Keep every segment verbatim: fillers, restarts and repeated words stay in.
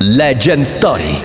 Legend Story.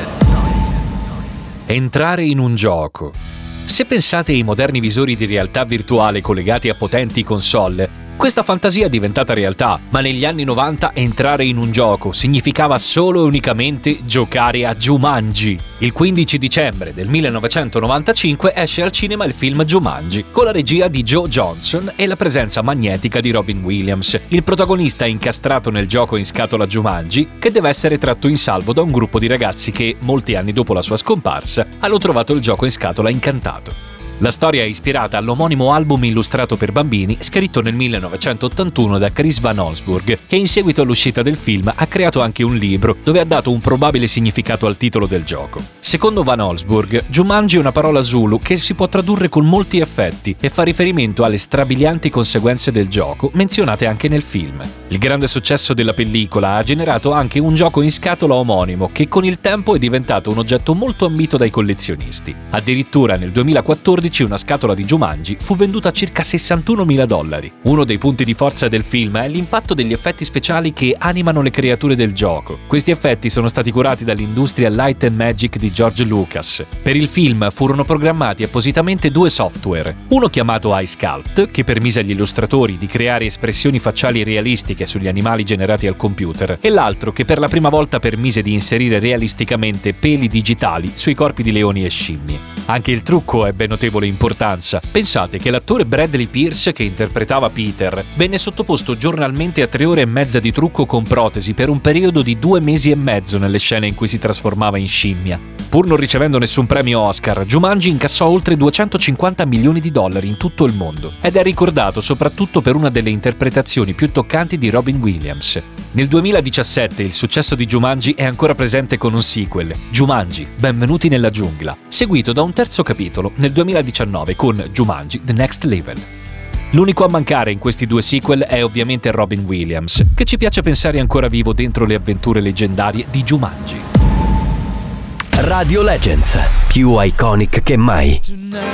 Entrare in un gioco. Se pensate ai moderni visori di realtà virtuale collegati a potenti console, questa fantasia è diventata realtà, ma negli anni novanta entrare in un gioco significava solo e unicamente giocare a Jumanji. Il quindici dicembre del millenovecentonovantacinque esce al cinema il film Jumanji, con la regia di Joe Johnston e la presenza magnetica di Robin Williams, il protagonista incastrato nel gioco in scatola Jumanji, che deve essere tratto in salvo da un gruppo di ragazzi che, molti anni dopo la sua scomparsa, hanno trovato il gioco in scatola incantato. La storia è ispirata all'omonimo album illustrato per bambini scritto nel millenovecentottantuno da Chris Van Allsburg, che in seguito all'uscita del film ha creato anche un libro dove ha dato un probabile significato al titolo del gioco. Secondo Van Allsburg, Jumanji è una parola Zulu che si può tradurre con molti effetti e fa riferimento alle strabilianti conseguenze del gioco menzionate anche nel film. Il grande successo della pellicola ha generato anche un gioco in scatola omonimo che con il tempo è diventato un oggetto molto ambito dai collezionisti. Addirittura nel duemilaquattordici una scatola di Jumanji fu venduta a circa sessantunomila dollari. Uno dei punti di forza del film è l'impatto degli effetti speciali che animano le creature del gioco. Questi effetti sono stati curati dall'industria Light and Magic di George Lucas. Per il film furono programmati appositamente due software, uno chiamato iSculpt, che permise agli illustratori di creare espressioni facciali realistiche sugli animali generati al computer, e l'altro che per la prima volta permise di inserire realisticamente peli digitali sui corpi di leoni e scimmie. Anche il trucco ebbe notevole importanza. Pensate che l'attore Bradley Pierce, che interpretava Peter, venne sottoposto giornalmente a tre ore e mezza di trucco con protesi per un periodo di due mesi e mezzo nelle scene in cui si trasformava in scimmia. Pur non ricevendo nessun premio Oscar, Jumanji incassò oltre duecentocinquanta milioni di dollari in tutto il mondo ed è ricordato soprattutto per una delle interpretazioni più toccanti di Robin Williams. Nel duemiladiciassette il successo di Jumanji è ancora presente con un sequel, Jumanji, Benvenuti nella giungla, seguito da un terzo capitolo nel duemiladiciannove con Jumanji The Next Level. L'unico a mancare in questi due sequel è ovviamente Robin Williams, che ci piace pensare ancora vivo dentro le avventure leggendarie di Jumanji. Radio Legends, più iconic che mai.